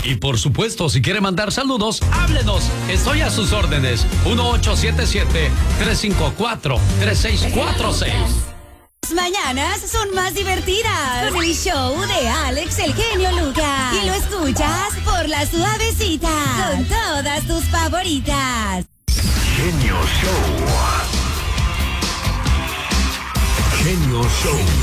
Y por supuesto, si quiere mandar saludos, háblenos. Estoy a sus órdenes. 1877-354-3646. Las mañanas son más divertidas con el show de Alex el genio Lucas. Y lo escuchas por la suavecita con todas tus favoritas. Genio Show. Genio Show.